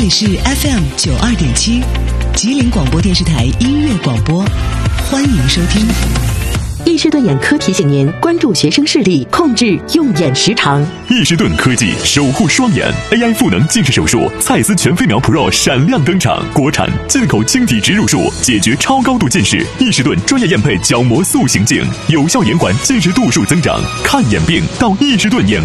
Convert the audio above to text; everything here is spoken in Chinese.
里是 FM92.7，吉林广播电视台音乐广播，欢迎收听。 易士顿眼科提醒您关注学生视力，控制用眼时长。 易士顿科技守护双眼 AI 赋能近视手术，蔡司全飞秒 Pro 闪亮登场，国产进口晶体植入术，解决超高度近视。易士顿专业验配角膜塑形镜，有效延缓近视度数增长。看眼病到易士顿眼